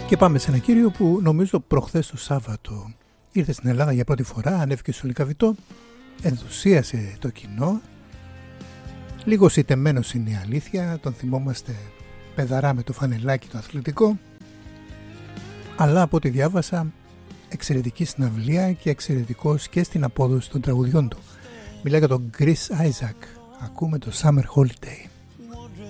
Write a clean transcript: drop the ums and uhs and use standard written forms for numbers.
Και πάμε σε ένα κύριο που νομίζω προχθές το Σάββατο ήρθε στην Ελλάδα για πρώτη φορά, ανέβηκε στο Λυκαβητό, ενθουσίασε το κοινό. Λίγο ητεμένος είναι η αλήθεια, τον θυμόμαστε παιδαρά με το φανελάκι το αθλητικό, αλλά από ό,τι διάβασα εξαιρετική συναυλία και εξαιρετικός και στην απόδοση των τραγουδιών του. Μιλάει για τον Chris Isaak. Ακούμε το Summer Holiday.